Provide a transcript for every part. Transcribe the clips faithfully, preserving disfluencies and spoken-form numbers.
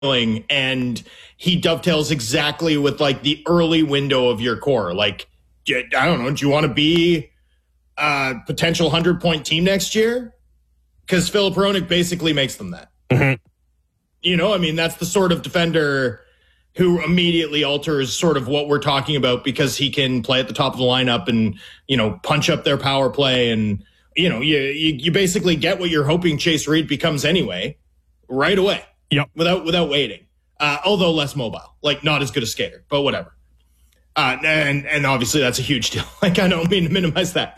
and he dovetails exactly with like the early window of your core. Like, I don't know, do you want to be a potential hundred-point team next year? Because Filip Hronek basically makes them that. Mm-hmm. You know, I mean, that's the sort of defender who immediately alters sort of what we're talking about because he can play at the top of the lineup and, you know, punch up their power play. And, you know, you, you, you basically get what you're hoping Chase Reed becomes anyway, right away. Yep. Without, without waiting. Uh, although less mobile, like not as good a skater, but whatever. Uh, and, and obviously that's a huge deal. Like, I don't mean to minimize that.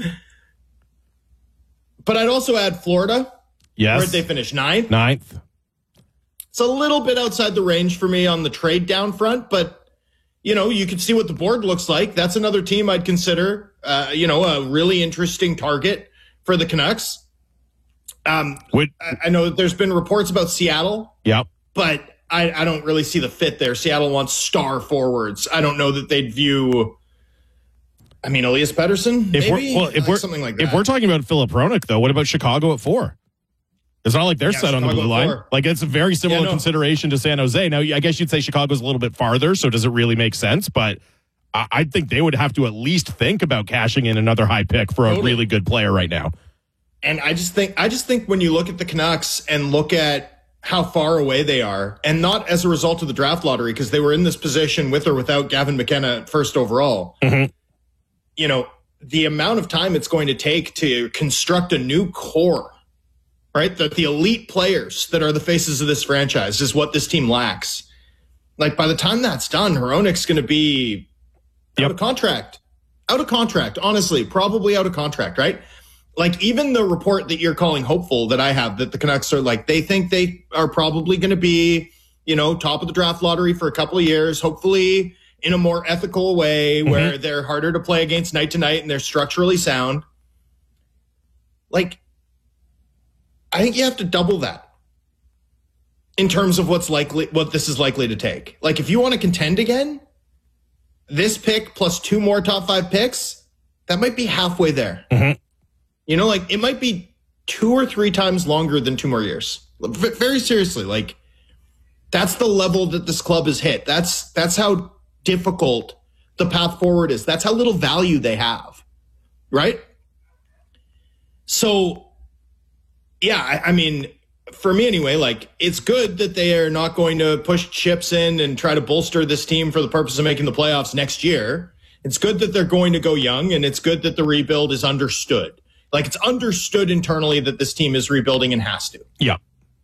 But I'd also add Florida. Yes. Where'd they finish? Ninth? Ninth. It's a little bit outside the range for me on the trade down front, but, you know, you can see what the board looks like. That's another team I'd consider, uh, you know, a really interesting target for the Canucks. Um, Would, I, I know there's been reports about Seattle. Yep. But I, I don't really see the fit there. Seattle wants star forwards. I don't know that they'd view, I mean, Elias Pettersson, if maybe? We're, well, if like we're, something like that. If we're talking about Filip Hronek, though, what about Chicago at four? It's not like they're Yeah, set on the Chicago blue at line. four. Like, it's a very similar Yeah, no. consideration to San Jose. Now, I guess you'd say Chicago's a little bit farther, so does it really make sense? But I, I think they would have to at least think about cashing in another high pick for a Totally. really good player right now. And I just think, I just think when you look at the Canucks and look at how far away they are, and not as a result of the draft lottery, because they were in this position with or without Gavin McKenna at first overall, Mm-hmm. you know, the amount of time it's going to take to construct a new core, right? That the elite players that are the faces of this franchise is what this team lacks. Like, by the time that's done, Hronek's going to be out Yep. of contract. Out of contract, honestly, probably out of contract, right? Like, even the report that you're calling hopeful that I have, that the Canucks are like, they think they are probably going to be, you know, top of the draft lottery for a couple of years, hopefully in a more ethical way where Mm-hmm. they're harder to play against night to night and they're structurally sound. Like, I think you have to double that in terms of what's likely, what this is likely to take. Like, if you want to contend again, this pick plus two more top five picks, that might be halfway there. Mm-hmm. You know, like, it might be two or three times longer than two more years. V- very seriously, like, that's the level that this club has hit. That's that's how difficult the path forward is. That's how little value they have, right? So, yeah, I, I mean, for me anyway, like, it's good that they are not going to push chips in and try to bolster this team for the purpose of making the playoffs next year. It's good that they're going to go young, and it's good that the rebuild is understood. Like, it's understood internally that this team is rebuilding and has to. Yeah.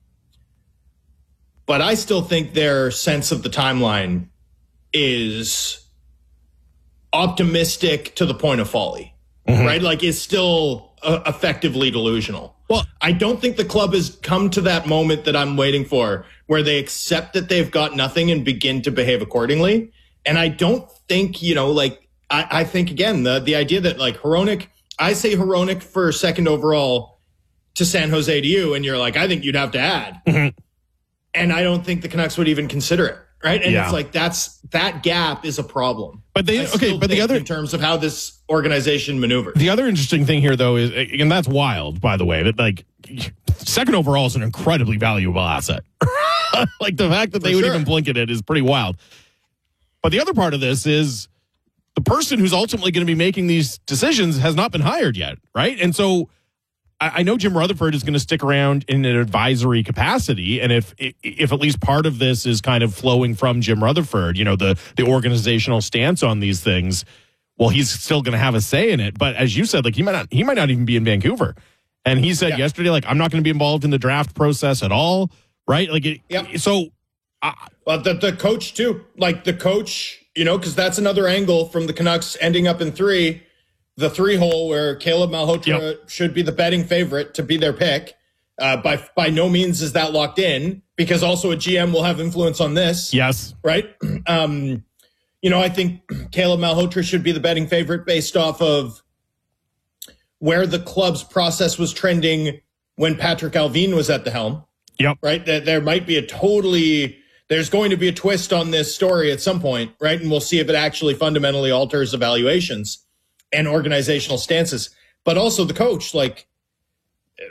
But I still think their sense of the timeline is optimistic to the point of folly, Mm-hmm. right? Like, it's still uh, effectively delusional. Well, I don't think the club has come to that moment that I'm waiting for where they accept that they've got nothing and begin to behave accordingly. And I don't think, you know, like, I, I think, again, the, the idea that, like, Hronek, I say Hronek for second overall to San Jose to you, and you're like, I think you'd have to add. Mm-hmm. And I don't think the Canucks would even consider it, right? And Yeah. it's like, that's, that gap is a problem. But they, I okay, still but the think other, in terms of how this organization maneuvers. The other interesting thing here, though, is, and that's wild, by the way, that, like, second overall is an incredibly valuable asset. Like, the fact that they For would sure. even blink at it is pretty wild. But the other part of this is the person who's ultimately going to be making these decisions has not been hired yet, right? And so I, I know Jim Rutherford is going to stick around in an advisory capacity, and if if at least part of this is kind of flowing from Jim Rutherford, you know, the the organizational stance on these things, well, he's still going to have a say in it. But as you said, like, he might not he might not even be in Vancouver. And he said Yeah. yesterday, like, I'm not going to be involved in the draft process at all, right? Like, it, Yep. so uh, Well, the, the coach, too. Like, the coach, you know, because that's another angle from the Canucks ending up in three, the three hole where Caleb Malhotra Yep. should be the betting favorite to be their pick. Uh, by by no means is that locked in, because also a G M will have influence on this. yes, Right? Um, you know, I think Caleb Malhotra should be the betting favorite based off of where the club's process was trending when Patrick Alvin was at the helm. yep, Right? That there might be a totally, there's going to be a twist on this story at some point, right? And we'll see if it actually fundamentally alters evaluations and organizational stances. But also the coach, like,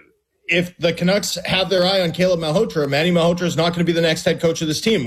if the Canucks have their eye on Caleb Malhotra, Manny Malhotra is not going to be the next head coach of this team.